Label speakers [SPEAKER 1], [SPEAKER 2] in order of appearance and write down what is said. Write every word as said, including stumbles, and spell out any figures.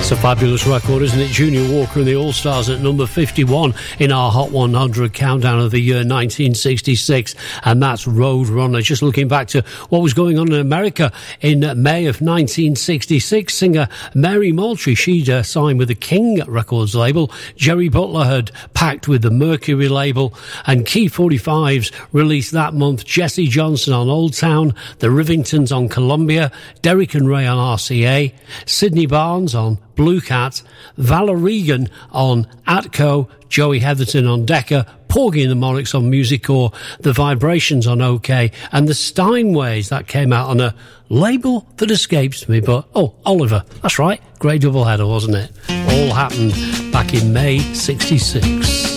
[SPEAKER 1] It's a fabulous record, isn't it? Junior Walker and the All-Stars at number fifty-one in our Hot one hundred countdown of the year nineteen sixty-six, and that's Roadrunner. Just looking back to what was going on in America in May of nineteen sixty-six, singer Mary Moultrie, she'd uh, signed with the King Records label. Jerry Butler had packed with the Mercury label, and Key forty-fives released that month Jesse Johnson on Old Town, the Rivingtons on Columbia, Derek and Ray on R C A, Sidney Barnes on Blue Cat, Valor Regan on Atco, Joey Heatherton on Decca, Porgy and the Monarchs on Musicore, The Vibrations on OK, and the Steinways, that came out on a label that escapes me, but, oh, Oliver, that's right, great doubleheader, wasn't it? All happened back in May sixty-six.